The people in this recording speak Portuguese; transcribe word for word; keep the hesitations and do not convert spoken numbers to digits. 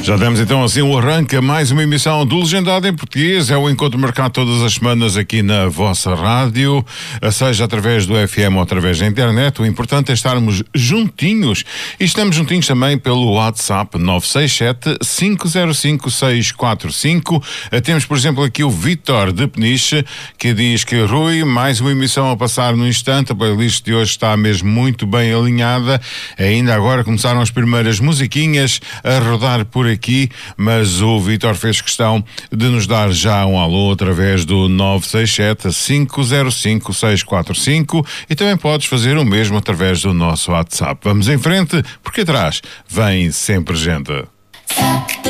Já demos então assim o arranque a mais uma emissão do Legendado em Português. É o encontro marcado todas as semanas aqui na vossa rádio, seja através do F M ou através da internet. O importante é estarmos juntinhos. E estamos juntinhos também pelo WhatsApp nove seis sete, cinco zero cinco, seis quatro cinco. Temos, por exemplo, aqui o Vítor de Peniche, que diz que Rui, mais uma emissão a passar no instante. A playlist de hoje está mesmo muito bem alinhada. Ainda agora começaram as primeiras musiquinhas a rodar por aqui, mas o Vítor fez questão de nos dar já um alô através do nove seis sete, cinco zero cinco, seis quatro cinco e também podes fazer o mesmo através do nosso WhatsApp. Vamos em frente, porque atrás vem sempre gente.